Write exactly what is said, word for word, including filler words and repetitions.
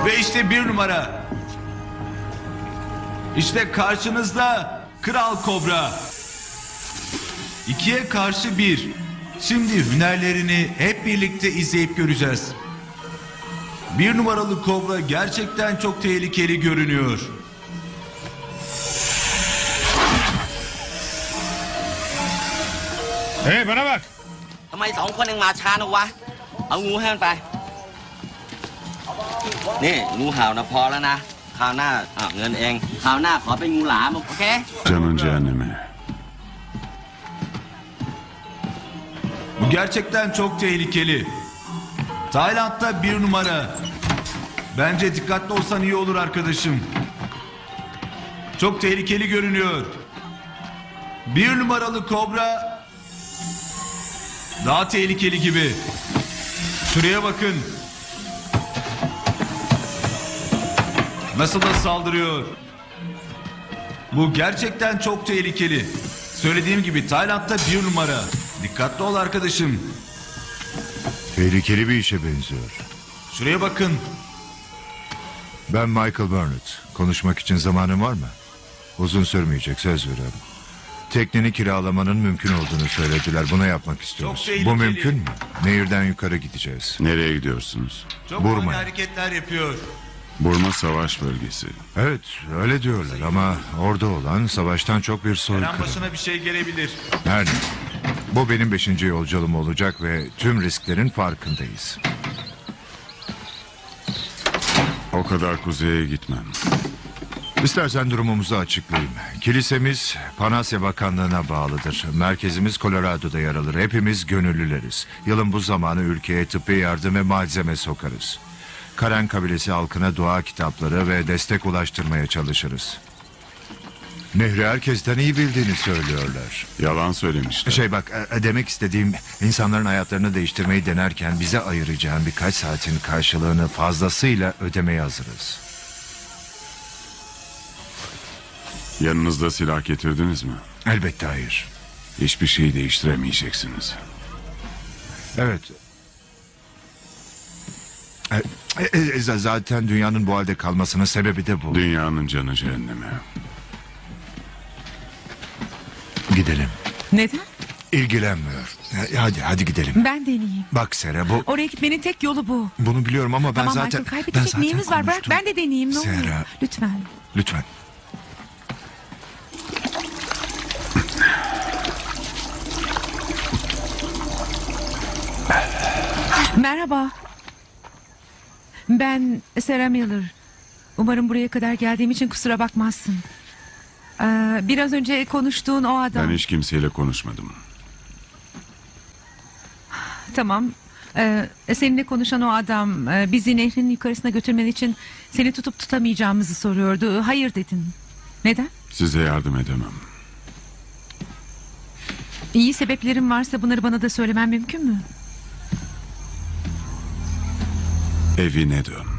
Ve işte bir numara. İşte karşınızda Kral Kobra. İkiye karşı bir. Şimdi hünerlerini hep birlikte izleyip göreceğiz. Bir numaralı Kobra gerçekten çok tehlikeli görünüyor. Hey bana bak. ทำไมสองคนยังมาช้านะวะเอางูให้มันไปนี่งูเห่านะพอแล้วนะคราวหน้าอ่ะเงินเองคราวหน้าขอเป็นงูหลามโอเค Canın cehenneme. Bu gerçekten çok tehlikeli. Tayland'da bir numara. Bence dikkatli olsan iyi olur arkadaşım. Çok tehlikeli görünüyor. Bir numaralı Kobra daha tehlikeli gibi. Şuraya bakın. Nasıl da saldırıyor. Bu gerçekten çok tehlikeli. Söylediğim gibi Tayland'da bir numara. Dikkatli ol arkadaşım. Tehlikeli bir işe benziyor. Şuraya bakın. Ben Michael Burnett. Konuşmak için zamanın var mı? Uzun sürmeyecek, söz veriyorum. Tekneni kiralamanın mümkün olduğunu söylediler. Bunu yapmak istiyoruz. Çok tehlikeli. Bu mümkün mü? Nehirden yukarı gideceğiz. Nereye gidiyorsunuz? Çok Burma. ani hareketler yapıyor. Burma savaş bölgesi. Evet, öyle diyorlar ama orada olan savaştan çok bir Her an soykırım. başına bir şey gelebilir. Her ne? Bu benim beşinci yolculuğum olacak ve tüm risklerin farkındayız. O kadar kuzeye gitmem. İstersen durumumuzu açıklayayım. Kilisemiz Panasya Bakanlığı'na bağlıdır. Merkezimiz Colorado'da yer alır. Hepimiz gönüllüleriz. Yılın bu zamanı ülkeye tıbbi yardım ve malzeme sokarız. Karen kabilesi halkına dua kitapları ve destek ulaştırmaya çalışırız. Nehri herkesten iyi bildiğini söylüyorlar. Yalan söylemişler. Şey bak, e, demek istediğim insanların hayatlarını değiştirmeyi denerken bize ayıracağın birkaç saatin karşılığını fazlasıyla ödemeye hazırız. Yanınızda silah getirdiniz mi? Elbette hayır. Hiçbir şeyi değiştiremeyeceksiniz. Evet. E, e, e, zaten dünyanın bu halde kalmasının sebebi de bu. Dünyanın canı cehenneme. Gidelim. Neden? İlgilenmiyor. E, Hadi hadi gidelim. Ben deneyeyim. Bak Sera, bu Oraya gitmenin tek yolu bu. bunu biliyorum ama ben Tamam zaten Michael, ben kaybedecek zaten neyimiz var? Bırak konuştum. ben de deneyeyim ne olur. Sera, Lütfen. lütfen. Merhaba. Ben Sarah Miller. Umarım buraya kadar geldiğim için kusura bakmazsın. Ee, biraz önce konuştuğun o adam. Ben hiç kimseyle konuşmadım. Tamam. Ee, seninle konuşan o adam e, bizi nehrin yukarısına götürmen için seni tutup tutamayacağımızı soruyordu. Hayır dedin. Neden? Size yardım edemem. İyi sebeplerin varsa bunları bana da söylemen mümkün mü? Evine dön.